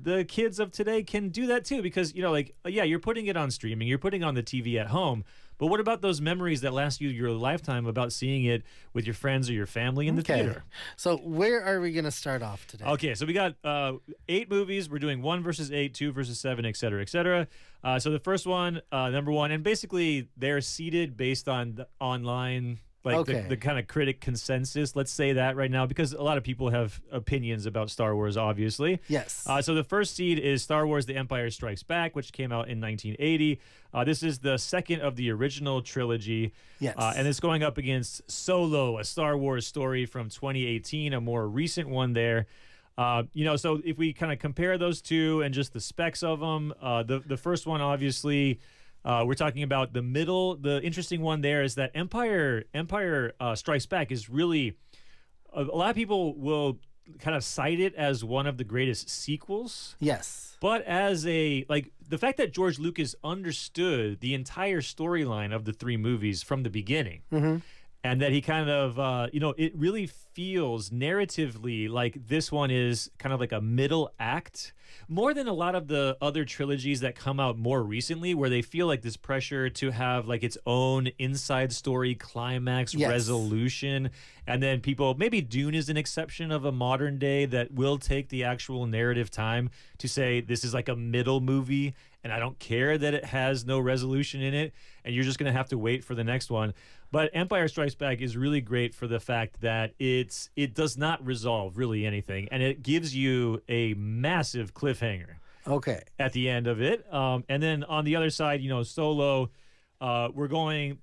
the kids of today can do that too, because you're putting it on streaming, you're putting it on the TV at home, but what about those memories that last you your lifetime about seeing it with your friends or your family in the theater? So where are we going to start off today? Okay, so we got 8 movies. We're doing 1 versus 8, 2 versus 7, et cetera, et cetera. So the first one, number 1, and basically they're seeded based on the online, the kind of critic consensus. Let's say that right now, because a lot of people have opinions about Star Wars, obviously. Yes. So the first seed is Star Wars: The Empire Strikes Back, which came out in 1980. This is the second of the original trilogy. Yes. And it's going up against Solo, a Star Wars story from 2018, a more recent one there. So if we kind of compare those two and just the specs of them, the first one, obviously, we're talking about the middle. The interesting one there is that Empire Strikes Back is really, a lot of people will kind of cite it as one of the greatest sequels. Yes. But as the fact that George Lucas understood the entire storyline of the 3 movies from the beginning, and that he kind of, it really feels narratively like this one is kind of like a middle act, more than a lot of the other trilogies that come out more recently, where they feel like this pressure to have like its own inside story, climax, resolution. And then maybe Dune is an exception of a modern day that will take the actual narrative time to say this is like a middle movie, and I don't care that it has no resolution in it, and you're just going to have to wait for the next one. But Empire Strikes Back is really great for the fact that it does not resolve really anything, and it gives you a massive cliffhanger. Okay. At the end of it, and then on the other side, Solo, we're going.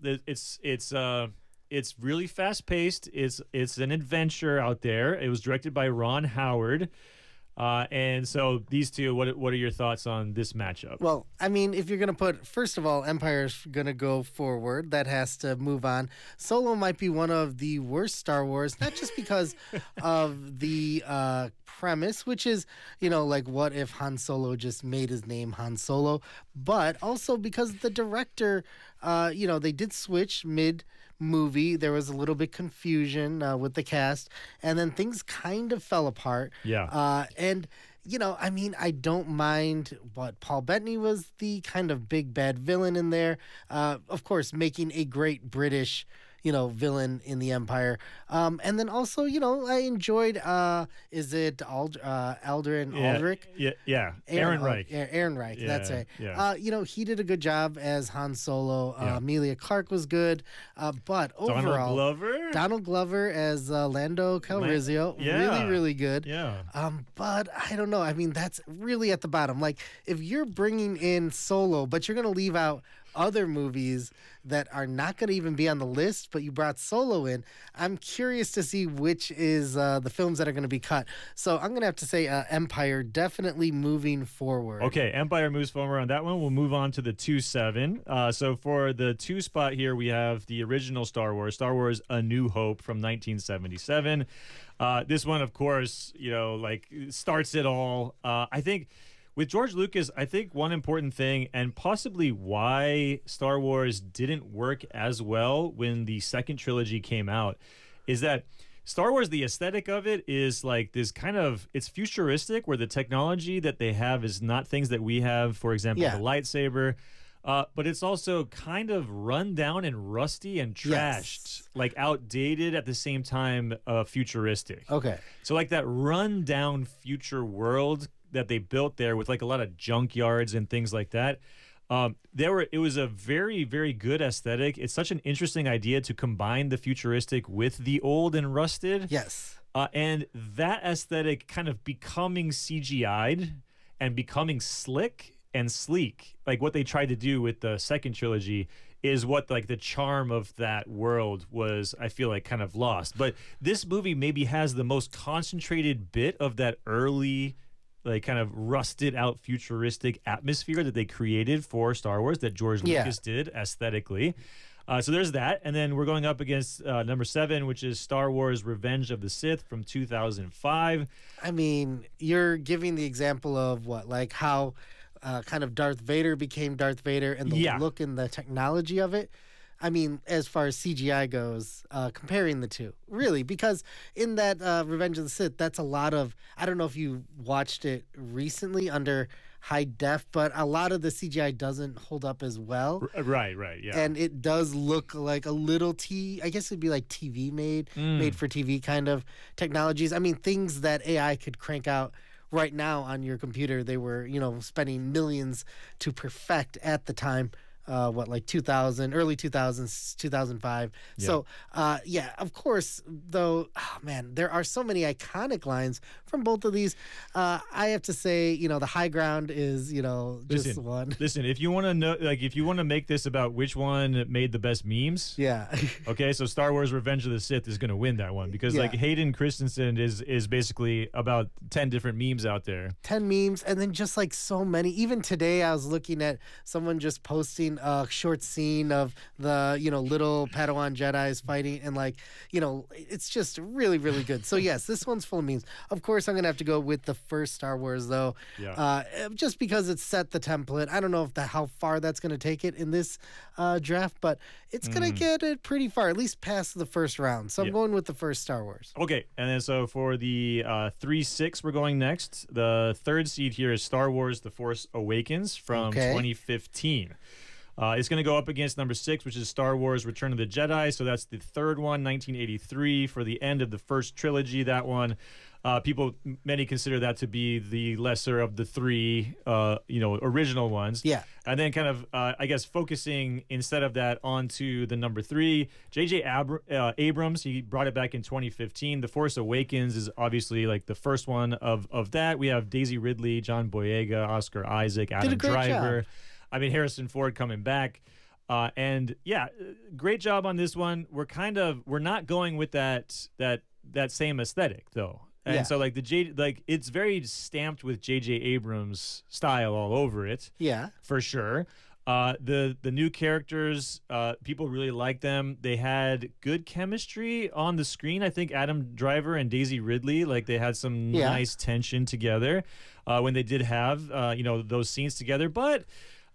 It's really fast paced. It's an adventure out there. It was directed by Ron Howard. And so these two, what are your thoughts on this matchup? Well, I mean, if you're going to put, first of all, Empire's going to go forward. That has to move on. Solo might be one of the worst Star Wars, not just because of the premise, which is, like what if Han Solo just made his name Han Solo, but also because the director, they did switch mid-movie. There was a little bit confusion with the cast, and then things kind of fell apart. Yeah. And, I don't mind what Paul Bettany was the kind of big bad villain in there. Of course, making a great British, villain in the Empire. And then also, I enjoyed, is it Aldrin Aldrich? Yeah. Aaron Reich. Aaron Reich, that's right. Yeah. He did a good job as Han Solo. Emilia Clarke was good. But overall, Donald Glover as Lando Calrissian, really, really good. Yeah. But I don't know. I mean, that's really at the bottom. Like, if you're bringing in Solo, but you're going to leave out other movies that are not going to even be on the list, but you brought Solo in, I'm curious to see which is the films that are going to be cut. So I'm going to have to say Empire definitely moving forward. Okay, Empire moves forward on that one. We'll move on to the 2-7. So for the 2 spot here, we have the original Star Wars A New Hope from 1977. This one, of course, starts it all. I think with George Lucas, I think one important thing, and possibly why Star Wars didn't work as well when the second trilogy came out, is that Star Wars, the aesthetic of it is like this kind of, it's futuristic, where the technology that they have is not things that we have, for example, the lightsaber. But it's also kind of run down and rusty and trashed, like outdated at the same time, futuristic. Okay. So like that run down future world that they built there with like a lot of junkyards and things like that. It was a very, very good aesthetic. It's such an interesting idea to combine the futuristic with the old and rusted. Yes. And that aesthetic kind of becoming CGI'd and becoming slick and sleek, like what they tried to do with the second trilogy, is what like the charm of that world was, I feel like, kind of lost. But this movie maybe has the most concentrated bit of that early, like kind of rusted out futuristic atmosphere that they created for Star Wars that George Lucas did aesthetically. So there's that. And then we're going up against number 7, which is Star Wars Revenge of the Sith from 2005. I mean, you're giving the example of what, like how kind of Darth Vader became Darth Vader and the look and the technology of it. I mean, as far as CGI goes, comparing the two, really, because in that Revenge of the Sith, that's a lot of. I don't know if you watched it recently under high def, but a lot of the CGI doesn't hold up as well. Right, yeah. And it does look like a little I guess it'd be like TV made for TV kind of technologies. I mean, things that AI could crank out right now on your computer, they were, spending millions to perfect at the time. Like 2000, early 2000s, 2005. Yeah. So, of course, though, man, there are so many iconic lines from both of these. I have to say, the high ground is, just one. Listen, if you want to know, like, if you want to make this about which one made the best memes, Yeah. okay, so Star Wars Revenge of the Sith is going to win that one because, like, Hayden Christensen is basically about 10 different memes out there. 10 memes, and then just like so many. Even today, I was looking at someone just posting a short scene of the little Padawan Jedis fighting, and it's just really, really good. So yes, this one's full of memes. Of course, I'm gonna have to go with the first Star Wars though, just because it set the template. I don't know how far that's gonna take it in this draft, but it's gonna get it pretty far, at least past the first round. So I'm going with the first Star Wars. Okay, and then so for the 3-6, we're going next. The third seed here is Star Wars: The Force Awakens from 2015. It's going to go up against number 6, which is Star Wars: Return of the Jedi. So that's the third one, 1983, for the end of the first trilogy. That one, many consider that to be the lesser of the three, original ones. Yeah. And then kind of, I guess, focusing instead of that onto the number 3, J.J. Abrams, he brought it back in 2015. The Force Awakens is obviously like the first one of that. We have Daisy Ridley, John Boyega, Oscar Isaac, Adam Driver. Job. I mean, Harrison Ford coming back. And yeah, great job on this one. We're not going with that same aesthetic though. And so like it's very stamped with J.J. Abrams style all over it. Yeah. For sure. The new characters, people really like them. They had good chemistry on the screen. I think Adam Driver and Daisy Ridley, like they had some nice tension together when they did have those scenes together. But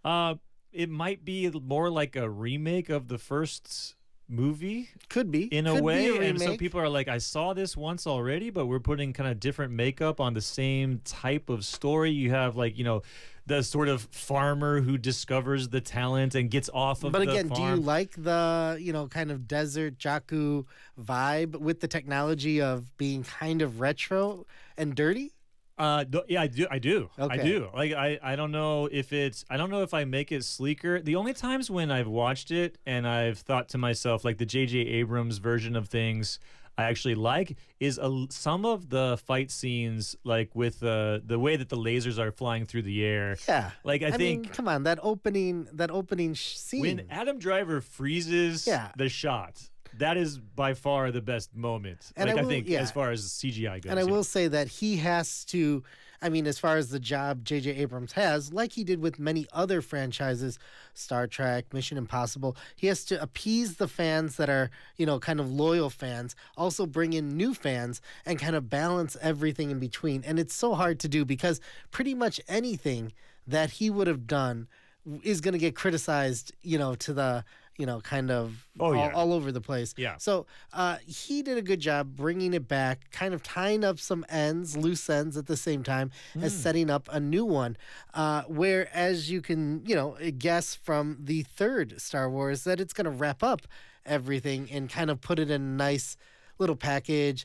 it might be more like a remake of the first movie. Could be. In a way. And some people are like, I saw this once already, but we're putting kind of different makeup on the same type of story. You have the sort of farmer who discovers the talent and gets off of the farm. But again, do you like the, kind of desert Jakku vibe with the technology of being kind of retro and dirty? Yeah, I do. Okay. I do. Like, I don't know if I make it sleeker. The only times when I've watched it and I've thought to myself, like the J.J. Abrams version of things I actually like is some of the fight scenes, like with the way that the lasers are flying through the air. Yeah. Like, I think, mean, come on, that opening scene. When Adam Driver freezes the shot, that is by far the best moment. And I think as far as CGI goes. And I will say that he has to, I mean, as far as the job J.J. Abrams has, like he did with many other franchises, Star Trek, Mission Impossible, he has to appease the fans that are, kind of loyal fans, also bring in new fans and kind of balance everything in between. And it's so hard to do because pretty much anything that he would have done is going to get criticized, to the kind of all over the place. Yeah. So he did a good job bringing it back, kind of tying up some loose ends at the same time as setting up a new one. Where, as you can, guess from the third Star Wars, that it's going to wrap up everything and kind of put it in a nice little package.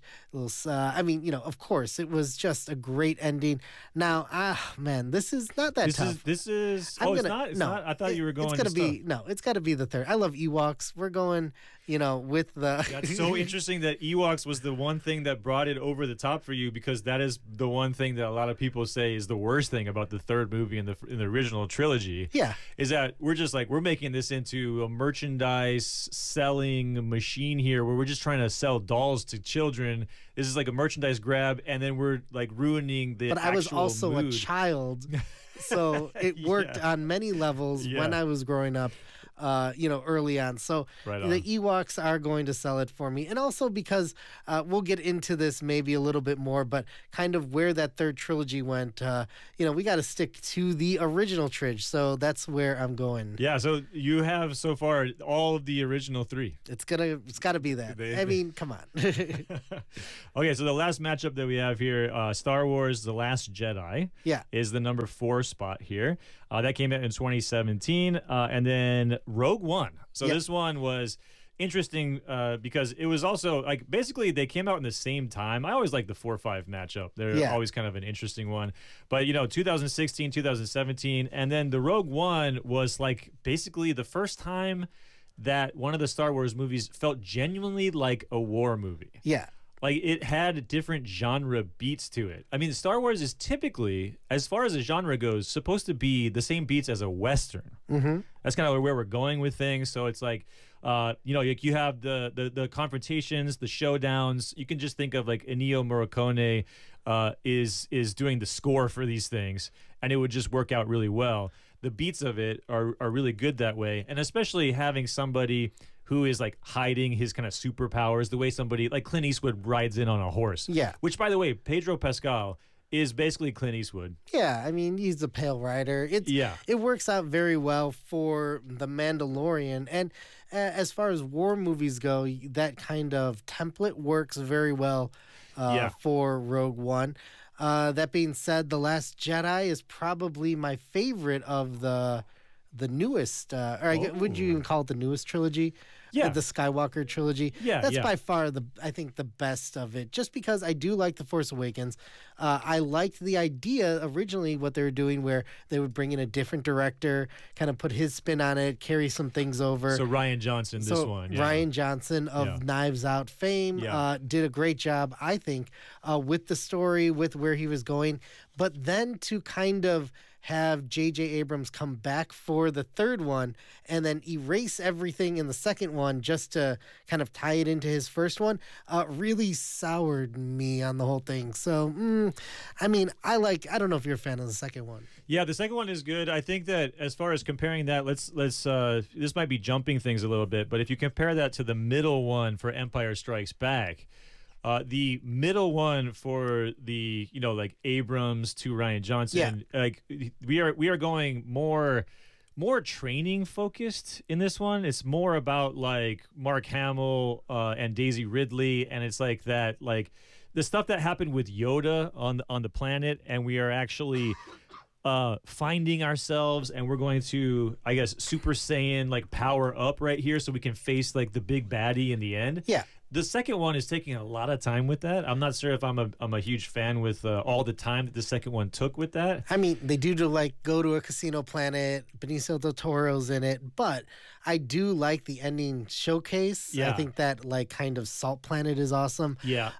Of course, it was just a great ending. Now, man, this is not that tough. It's not. I thought you were going. It's got to be the third. I love Ewoks. We're going, with the. That's so interesting that Ewoks was the one thing that brought it over the top for you, because that is the one thing that a lot of people say is the worst thing about the third movie in the original trilogy. Yeah, is that we're making this into a merchandise selling machine here, where we're just trying to sell dolls to children. This is like a merchandise grab, and then we're like ruining the. But I was also a child, so it worked on many levels when I was growing up. early on. So Right the on. Ewoks are going to sell it for me. And also because we'll get into this maybe a little bit more, but kind of where that third trilogy went, we got to stick to the original trig. So that's where I'm going. Yeah, so you have so far all of the original 3. It's got to be that. I mean, come on. Okay, so the last matchup that we have here, Star Wars: The Last Jedi, Yeah. is the number 4 spot here. That came out in 2017, and then Rogue One. So Yep. this one was interesting because it was also like basically they came out in the same time. I always like the 4-5 matchup. They're Yeah. always kind of an interesting one. But 2016, 2017, and then the Rogue One was like basically the first time that one of the Star Wars movies felt genuinely like a war movie. Yeah. Like it had different genre beats to it. I mean, Star Wars is typically, as far as the genre goes, supposed to be the same beats as a Western. Mm-hmm. That's kind of where we're going with things. So it's like, like you have the confrontations, the showdowns. You can just think of like Ennio Morricone is doing the score for these things, and it would just work out really well. The beats of it are really good that way, and especially having somebody who is like hiding his kind of superpowers the way somebody like Clint Eastwood rides in on a horse. Yeah. Which, by the way, Pedro Pascal is basically Clint Eastwood. Yeah, I mean, he's a pale rider. Yeah. It works out very well for The Mandalorian. And as far as war movies go, that kind of template works very well for Rogue One. That being said, The Last Jedi is probably my favorite of the newest, would you even call it the newest trilogy? Yeah. The Skywalker trilogy. Yeah, That's yeah. by far I think the best of it, just because I do like The Force Awakens. I liked the idea originally what they were doing where they would bring in a different director, kind of put his spin on it, carry some things over. So Ryan Johnson, this one. Yeah. Ryan Johnson of Yeah. Knives Out fame did a great job, I think, with the story, with where he was going. But then to kind of have J.J. Abrams come back for the third one and then erase everything in the second one just to kind of tie it into his first one really soured me on the whole thing. So, I don't know if you're a fan of the second one. Yeah, the second one is good. I think that as far as comparing that, let's this might be jumping things a little bit, but if you compare that to the middle one for Empire Strikes Back, the middle one for the like Abrams to Ryan Johnson, like we are going more training focused in this one. It's more about like Mark Hamill and Daisy Ridley, and it's like that like the stuff that happened with Yoda on the planet, and we are actually finding ourselves, and we're going to, I guess, Super Saiyan like power up right here so we can face like the big baddie in the end. Yeah. The second one is taking a lot of time with that. I'm not sure if I'm a huge fan with all the time that the second one took with that. I mean, they do go to a casino planet. Benicio del Toro's in it, but I do like the ending showcase. Yeah. I think that like kind of salt planet is awesome. Yeah.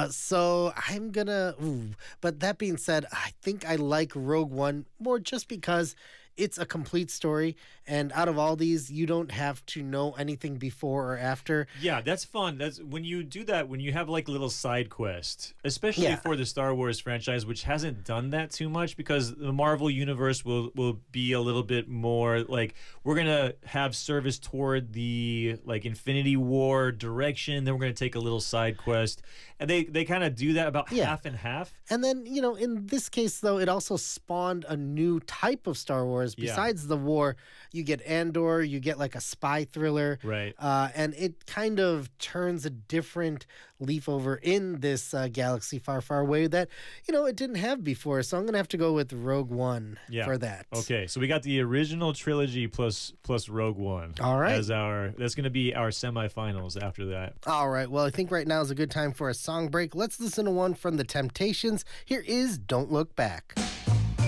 So I'm gonna. But that being said, I think I like Rogue One more just because it's a complete story, and out of all these, you don't have to know anything before or after. Yeah, that's fun. That's when you do that, when you have like little side quests, especially for the Star Wars franchise, which hasn't done that too much because the Marvel universe will be a little bit more like we're gonna have service toward the like Infinity War direction, then we're gonna take a little side quest. And they kind of do that about half and half. And then, in this case, though, it also spawned a new type of Star Wars. Besides the war, you get Andor, you get like a spy thriller. Right. And it kind of turns a different leaf over in this galaxy far, far away that, it didn't have before. So I'm going to have to go with Rogue One for that. Okay, so we got the original trilogy plus Rogue One. All right. That's going to be our semifinals after that. All right. Well, I think right now is a good time for a song break. Let's listen to one from The Temptations. Here is Don't Look Back.